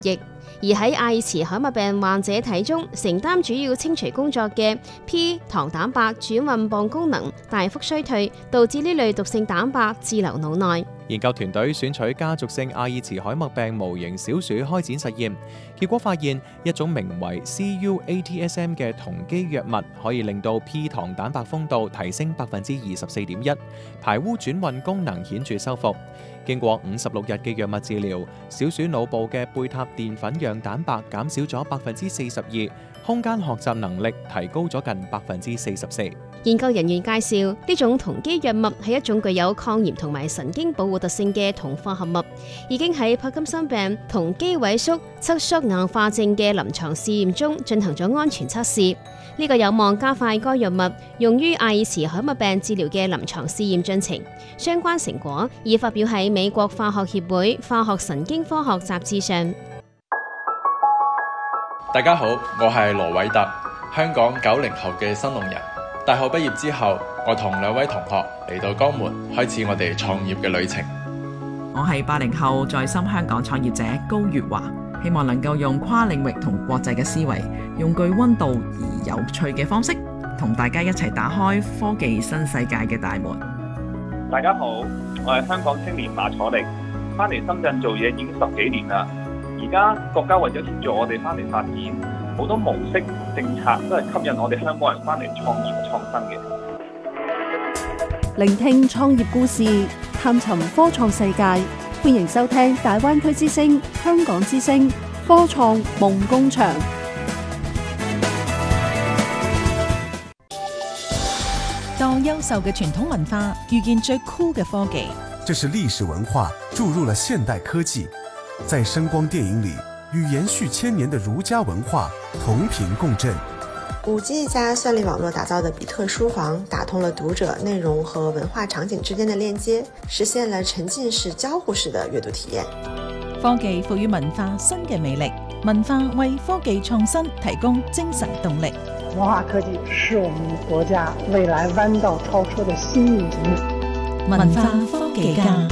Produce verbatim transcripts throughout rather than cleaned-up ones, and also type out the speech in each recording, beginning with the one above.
疫。而喺阿爾茨海默病患者體中，承擔主要清除工作嘅 P 糖蛋白轉運泵功能大幅衰退，導致呢類毒性蛋白滯留腦內。 研究團隊選取家族性阿爾茨海默病模型小鼠開展實驗，結果發現一種名為 C U A T S M 嘅酮基藥物可以令到 P 糖蛋白豐度提升百分之二十四點一，排污轉運功能顯著修復。經過五十六日嘅藥物治療，小鼠腦部嘅貝塔澱粉樣蛋白減少咗百分之四十二，空間學習能力提高咗近百分之四十四。 研究人員介紹，呢種酮基藥物係一種具有抗炎同埋神經保護特性嘅酮化合物，已經喺帕金森病、酮基萎縮、側縮硬化症嘅臨床試驗中進行咗安全測試。呢、這個有望加快該藥物用於阿爾茨海默病治療嘅臨床試驗進程。相關成果已發表喺美國化學協會化學神經科學雜誌上。 大家好，我係羅偉特，香港九零後嘅新農人。大學畢業之後，我同兩位同學嚟到江門，開始我哋創業嘅旅程。 我係八零後在深香港創業者高月華，希望能夠用跨領域同國際嘅思維，用具溫度而有趣嘅方式，同大家一齊打開科技新世界嘅大門。 大家好，我係香港青年馬楚力，翻嚟深圳做嘢已經十幾年啦。而家國家為咗協助我哋翻嚟發展，好多模式政策都係吸引我哋香港人翻嚟創業創新嘅。 聆聽創業故事，探尋科創世界，歡迎收聽大灣區之聲、香港之聲科創夢工場。 當優秀嘅傳統文化遇見最酷嘅科技， 這是歷史文化注入了現代科技，在聲光電影裏與延續千年的儒家文化同頻共振。 五 G 加算力網絡打造的比特書房，打通了讀者內容和文化場景之間的鏈接，實現了沉浸式交互式的閱讀體驗。 科技賦予文化新嘅魅力，文化為科技創新提供精神動力。 文化科技是我們國家未來彎道超車的新引擎。 文化科技家。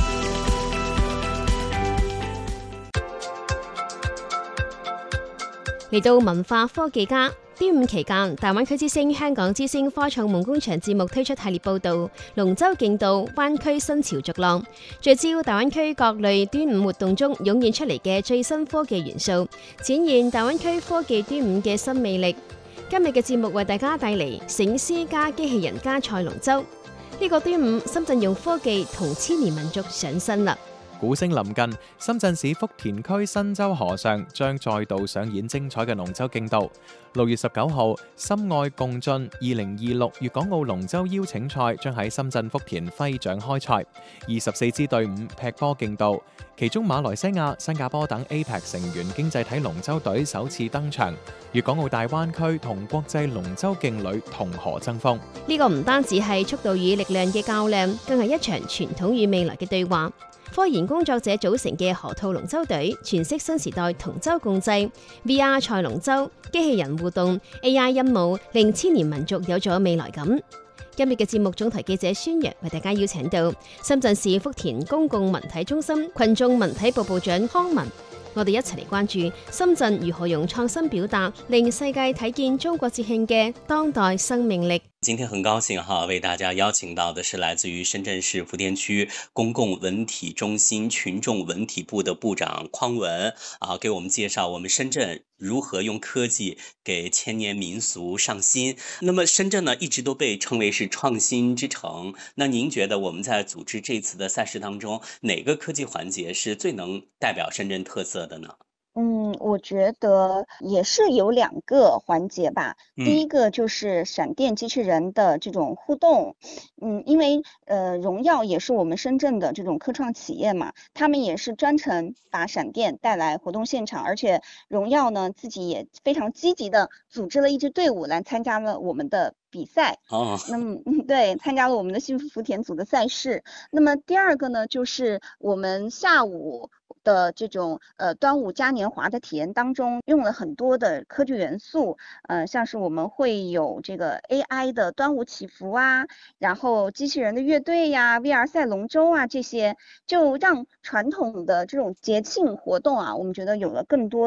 嚟到文化科技家，端午期間，大灣區之星、香港之星科創夢工場節目推出系列報導《龍舟競渡灣區新潮逐浪》，聚焦大灣區各類端午活動中湧現出嚟嘅最新科技元素，展現大灣區科技端午嘅新魅力。今日嘅節目為大家帶嚟醒獅加機器人加賽龍舟。呢、這個端午，深圳用科技同千年民族上身啦！ 鼓聲臨近，深圳市福田區新洲河上將再度上演精彩嘅龍舟競渡。六月十九號，深愛共進二零二六粵港澳龍舟邀請賽將喺深圳福田揮掌開賽，二十四支隊伍劈波競渡，其中馬來西亞、新加坡等 A P E C 成員經濟體龍舟隊首次登場，粵港澳大灣區同國際龍舟勁旅同河爭鋒。 呢個唔單止係速度與力量嘅較量，更係一場傳統與未來嘅對話。科研工作者組成嘅河套龍舟隊，詮釋新時代同舟共濟 V R 賽龍舟、機器人互動、A I 音舞，令千年民族有咗未來感。今日嘅節目總台記者孫陽為大家邀請到深圳市福田公共文體中心群眾文體部部長康文，我哋一齊嚟關注深圳如何用創新表達，令世界睇見中國節慶嘅當代生命力。 今天很高興哈，為大家邀請到的是來自於深圳市福田區公共文體中心群眾文體部的部長匡文啊，給我們介紹我們深圳如何用科技給千年民俗上新。那麼深圳呢，一直都被稱為是創新之城。那您覺得我們在組織這次的賽事當中，哪個科技環節是最能代表深圳特色的呢？ 嗯，我覺得也是有兩個環節吧。第一個就是閃電機器人的這種互動，嗯，因為呃榮耀也是我們深圳的這種科創企業嘛，他們也是專程把閃電帶來活動現場，而且榮耀呢自己也非常積極的組織了一支隊伍來參加了我們的比賽。哦，那麼對，參加了我們的幸福福田組的賽事。那麼第二個呢，就是我們下午的這種呃端午嘉年華的體驗當中，用了很多的科技元素，呃，像是我們會有這個 A I 的端午祈福啊，然後機器人的樂隊呀、V R 賽龍舟啊，這些就讓傳統的這種節慶活動啊，我們覺得有了更多